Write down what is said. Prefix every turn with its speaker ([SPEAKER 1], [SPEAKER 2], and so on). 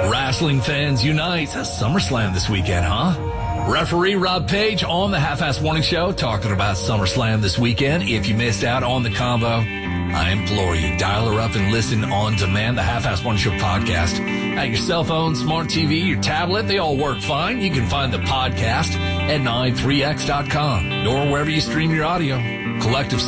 [SPEAKER 1] Wrestling fans unite. SummerSlam this weekend, huh? Referee Rob Page on the Half-Ass Morning Show talking about SummerSlam this weekend. If you missed out on the combo, I implore you, dial her up and listen on demand. The Half-Ass Morning Show podcast at your cell phone, smart TV, your tablet. They all work fine. You can find the podcast at 93x.com or wherever you stream your audio. Collective